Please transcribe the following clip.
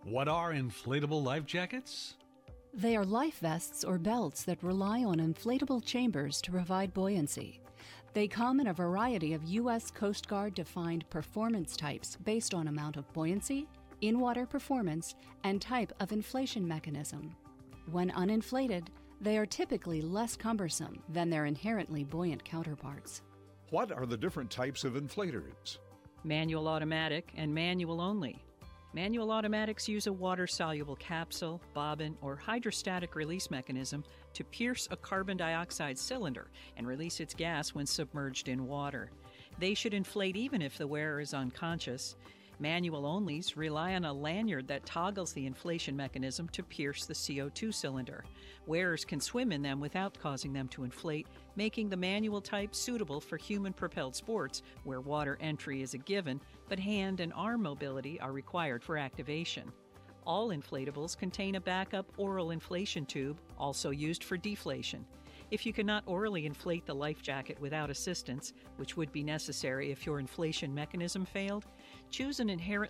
What are inflatable life jackets? They are life vests or belts that rely on inflatable chambers to provide buoyancy. They come in a variety of U.S. Coast Guard-defined performance types based on amount of buoyancy, in-water performance, and type of inflation mechanism. When uninflated, they are typically less cumbersome than their inherently buoyant counterparts. What are the different types of inflators? Manual automatic and manual only. Manual automatics use a water-soluble capsule, bobbin, or hydrostatic release mechanism to pierce a carbon dioxide cylinder and release its gas when submerged in water. They should inflate even if the wearer is unconscious. Manual onlys rely on a lanyard that toggles the inflation mechanism to pierce the CO2 cylinder. Wearers can swim in them without causing them to inflate, making the manual type suitable for human-propelled sports where water entry is a given, but hand and arm mobility are required for activation. All inflatables contain a backup oral inflation tube, also used for deflation. If you cannot orally inflate the life jacket without assistance, which would be necessary if your inflation mechanism failed, choose an inherently